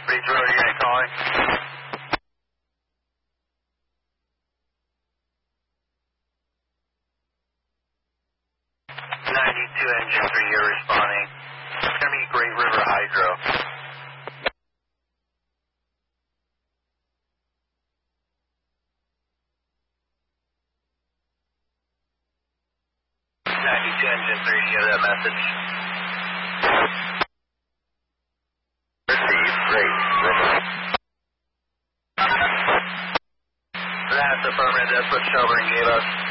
Breeze Road, you guys calling? 92 engine 3, you're responding. It's going to be Great River Hydro. Engine 3, you have that message? Received, Great River. That's affirmative, that's what Shelburne gave us.